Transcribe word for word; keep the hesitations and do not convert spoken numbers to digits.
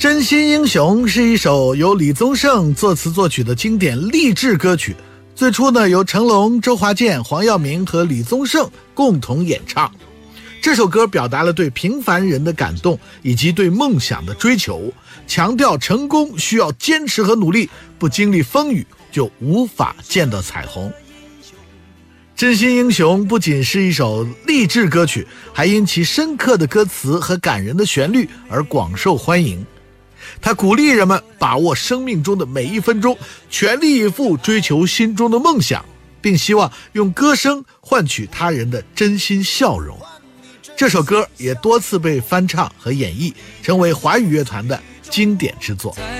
真心英雄是一首由李宗盛作词作曲的经典励志歌曲，最初呢由成龙、周华健、黄耀明和李宗盛共同演唱。这首歌表达了对平凡人的感动以及对梦想的追求，强调成功需要坚持和努力，不经历风雨就无法见到彩虹。真心英雄不仅是一首励志歌曲，还因其深刻的歌词和感人的旋律而广受欢迎。他鼓励人们把握生命中的每一分钟，全力以赴追求心中的梦想，并希望用歌声换取他人的真心笑容。这首歌也多次被翻唱和演绎，成为华语乐团的经典之作。